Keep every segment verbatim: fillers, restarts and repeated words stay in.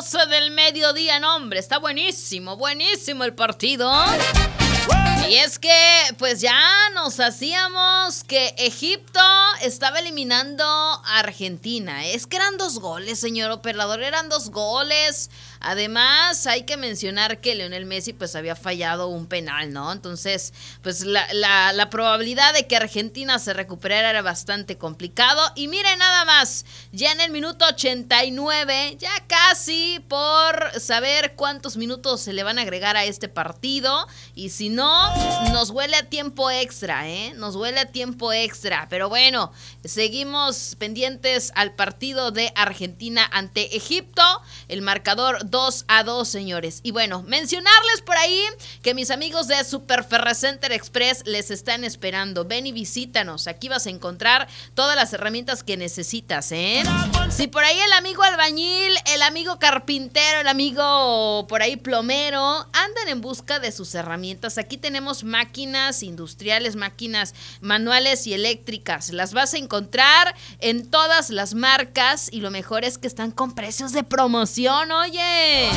doce del mediodía, no hombre, está buenísimo, buenísimo el partido. Y es que, pues ya nos hacíamos que Egipto estaba eliminando a Argentina. Es que eran dos goles, señor operador, eran dos goles. Además, hay que mencionar que Lionel Messi pues había fallado un penal, ¿no? Entonces, pues la, la, la probabilidad de que Argentina se recuperara era bastante complicado. Y miren nada más, ya en el minuto ochenta y nueve, ya casi por saber cuántos minutos se le van a agregar a este partido. Y si no, nos huele a tiempo extra, ¿eh? Nos huele a tiempo extra. Pero bueno, seguimos pendientes al partido de Argentina ante Egipto. El marcador dos a dos, señores. Y bueno, mencionarles por ahí que mis amigos de Super Ferrecenter Express les están esperando. Ven y visítanos. Aquí vas a encontrar todas las herramientas que necesitas, ¿eh? Si por ahí el amigo albañil, el amigo carpintero, el amigo por ahí plomero andan en busca de sus herramientas, aquí tenemos máquinas industriales, máquinas manuales y eléctricas. Las vas a encontrar en todas las marcas y lo mejor es que están con precios de promoción, oye.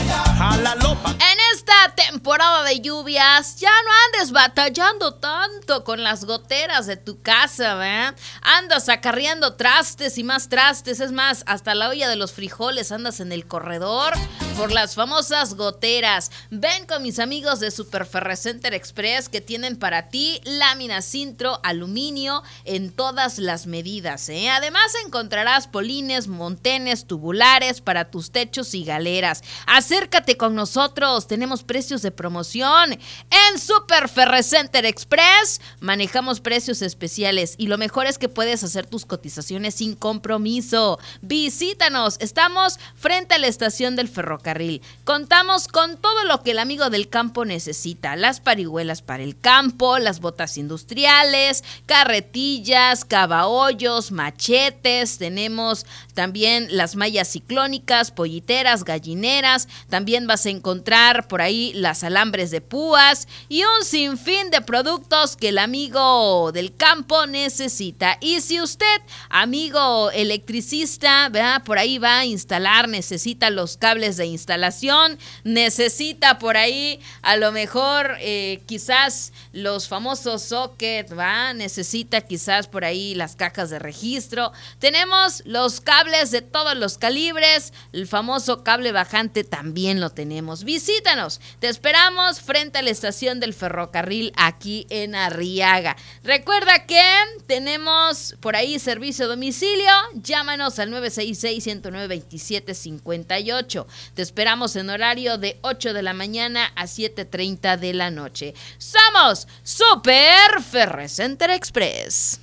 En esta temporada de lluvias ya no andes batallando tanto con las goteras de tu casa, ¿verdad? Andas acarreando trastes y más trastes, es más, hasta la olla de los frijoles andas en el corredor por las famosas goteras. Ven con mis amigos de Super Ferrecenter Express que tienen para ti láminas Sintro, aluminio en todas las medidas, ¿eh? Además encontrarás polines, montenes, tubulares para tus techos y galeras. Acércate con nosotros, tenemos precios de promoción. En Super Ferrecenter Express manejamos precios especiales y lo mejor es que puedes hacer tus cotizaciones sin compromiso. Visítanos, estamos frente a la estación del ferrocarril. Contamos con todo lo que el amigo del campo necesita: las parihuelas para el campo, las botas industriales, carretillas, cavahoyos, machetes. Tenemos también las mallas ciclónicas, polliteras, gallineras. También vas a encontrar por ahí las alambres de púas y un sinfín de productos que el amigo del campo necesita. Y si usted, amigo electricista, ¿verdad?, por ahí va a instalar, necesita los cables de instalación, necesita por ahí a lo mejor eh, quizás los famosos socket, ¿va? Necesita quizás por ahí las cajas de registro. Tenemos los cables de todos los calibres, el famoso cable bajante también lo tenemos. Visítanos, te esperamos frente a la estación del ferrocarril aquí en Arriaga. Recuerda que tenemos por ahí servicio a domicilio, llámanos al nueve seis seis, uno nueve, veintisiete cincuenta y ocho. Te esperamos en horario de ocho de la mañana a siete treinta de la noche. Somos Super Ferrecenter Express.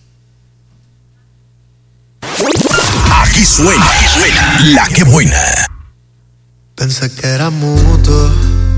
Aquí suena, aquí suena La Que Buena. Pensé que era mutuo,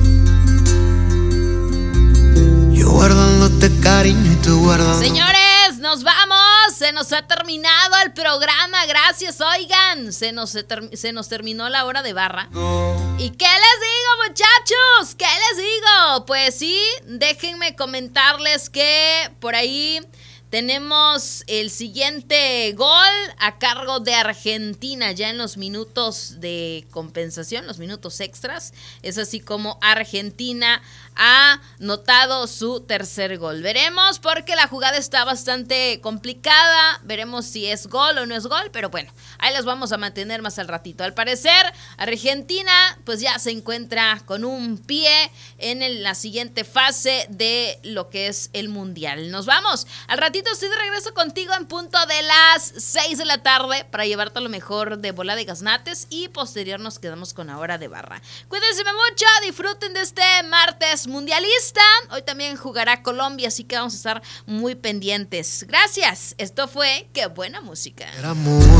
yo guardándote cariño y tú guardando. Señores, nos vamos, se nos ha terminado el programa, gracias, oigan, se nos, ter- se nos terminó la hora de barra. ¿Y qué les digo, muchachos? ¿Qué les digo? Pues sí, déjenme comentarles que por ahí tenemos el siguiente gol a cargo de Argentina ya en los minutos de compensación, los minutos extras. Es así como Argentina ha notado su tercer gol. Veremos porque la jugada está bastante complicada. Veremos si es gol o no es gol, pero bueno, ahí los vamos a mantener más al ratito. Al parecer, Argentina pues ya se encuentra con un pie en el, la siguiente fase de lo que es el Mundial. Nos vamos. Al ratito estoy de regreso contigo en punto de las seis de la tarde para llevarte lo mejor de bola de gaznates y posterior nos quedamos con la hora de barra. Cuídense mucho, disfruten de este martes mundialista. Hoy también jugará Colombia, así que vamos a estar muy pendientes. Gracias. Esto fue Qué Buena Música. Era mutuo.